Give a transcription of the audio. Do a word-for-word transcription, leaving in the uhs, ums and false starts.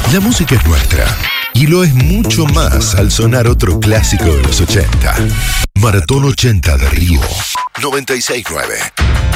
La música es nuestra y lo es mucho más al sonar otro clásico de los ochenta. Maratón ochenta de Río noventa y seis nueve.